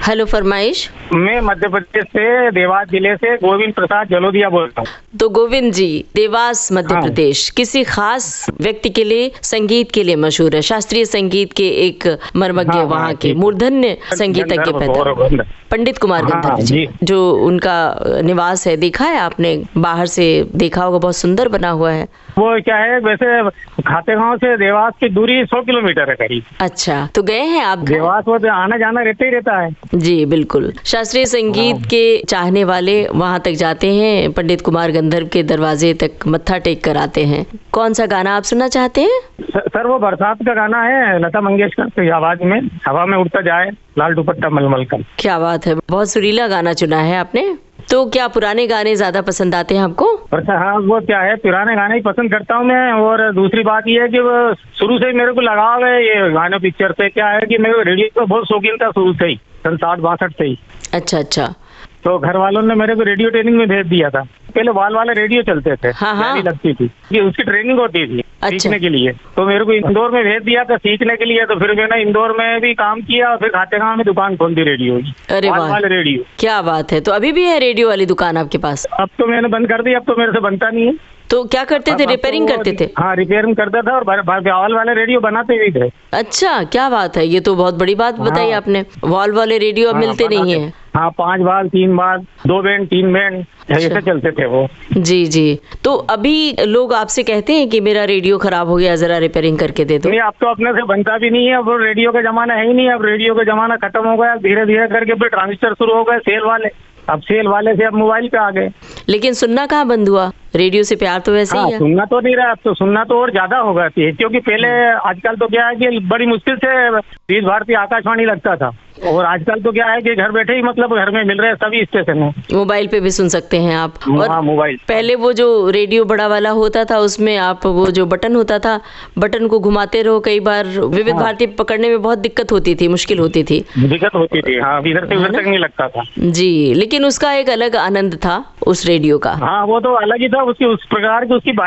Hello, फरमाइश। मैं मध्य प्रदेश से देवास जिले से गोविंद प्रसाद जलोदिया बोल रहा हूँ। तो गोविंद जी, देवास मध्य हाँ। प्रदेश किसी खास व्यक्ति के लिए, संगीत के लिए मशहूर है, शास्त्रीय संगीत के एक मर्मज्ञ, हाँ, वहाँ हाँ, के ठीक। मूर्धन्य संगीतज्ञ गंधर्व, पैदा गौरव हुए। गंधर्व। पंडित कुमार हाँ, गंधर्व जी, जी। जो उनका निवास है, देखा है आपने? बाहर से देखा होगा, बहुत सुंदर बना हुआ है। वो क्या है, वैसे खातेगांव से देवास की दूरी 100 किलोमीटर है करीब। अच्छा, तो गए हैं आप? देवास वो तो आना जाना रहता ही रहता है। जी बिल्कुल, शास्त्रीय संगीत हाँ। के चाहने वाले वहाँ तक जाते हैं, पंडित कुमार गंधर्व के दरवाजे तक मत्था टेक कर आते हैं। कौन सा गाना आप सुनना चाहते हैं? सर वो बरसात का गाना है, लता मंगेशकर की आवाज में, हवा में उड़ता जाए लाल दुपट्टा मलमल कर। क्या बात है, बहुत सुरीला गाना चुना है आपने। तो क्या पुराने गाने ज्यादा पसंद आते हैं आपको? अच्छा, हाँ, वो क्या है, पुराने गाने ही पसंद करता हूँ मैं। और दूसरी बात ये है कि वो शुरू से ही मेरे को लगाव है ये गाने पिक्चर से। क्या है कि मेरे रेडियो का बहुत शौकीन था शुरू से ही, सन 60-62 से ही। अच्छा अच्छा। तो घर वालों ने मेरे को रेडियो ट्रेनिंग में भेज दिया था। पहले वाल वाले रेडियो चलते थे, हाँ, हाँ। गाड़ी लगती थी कि उसकी ट्रेनिंग होती थी अच्छा। सीखने के लिए। तो मेरे को इंदौर में भेज दिया था सीखने के लिए। तो फिर मैंने इंदौर में भी काम किया और फिर खातेगांव में दुकान खोल दी रेडियो की। अरे वाल वाह, वाले रेडियो। क्या बात है। तो अभी भी है रेडियो वाली दुकान आपके पास? अब तो मैंने बंद कर दी, अब तो मेरे से बनता नहीं है। तो क्या करते थे, अब रिपेयरिंग तो करते थे? हाँ, रिपेयरिंग करता था और वाल वाले रेडियो बनाते भी थे। अच्छा, क्या बात है, ये तो बहुत बड़ी बात बताई हाँ। आपने। वॉल वाले रेडियो अब हाँ, मिलते नहीं बनाते। है। हाँ, 5 बाल 3 बाल 2 बैंड 3 बैंड ऐसे चलते थे वो। जी जी। तो अभी लोग आपसे कहते हैं कि मेरा रेडियो खराब हो गया, जरा रिपेयरिंग करके दे दो। नहीं, अब तो अपने से बनता भी नहीं है। अब रेडियो का जमाना है ही नहीं। अब रेडियो का जमाना खत्म हो गया। धीरे धीरे करके फिर ट्रांजिस्टर शुरू हो गए, सेल वाले। अब सेल वाले से अब मोबाइल पे आ गए। लेकिन सुनना कहाँ बंद हुआ, रेडियो से प्यार तो वैसे हाँ, ही है। सुनना तो नहीं रहा। अब तो सुनना तो और ज्यादा हो गया थी, क्योंकि पहले आजकल तो क्या है कि बड़ी मुश्किल से 20 भारतीय आकाशवाणी लगता था। और आजकल तो क्या है कि घर बैठे ही मतलब घर में मिल रहे हैं सभी स्टेशन है। मोबाइल पे भी सुन सकते हैं आप। और हाँ, मोबाइल। पहले वो जो रेडियो बड़ा वाला होता था, उसमें आप वो जो बटन होता था, बटन को घुमाते रहो, कई बार विविध हाँ। भारती पकड़ने में बहुत दिक्कत होती थी, मुश्किल होती थी। दिक्कत होती थी। हाँ, इधर से उधर तक नहीं लगता था। जी, लेकिन उसका एक अलग आनंद था उस रेडियो का। हाँ, वो तो अलग ही था। उसकी उस प्रकार की उसकी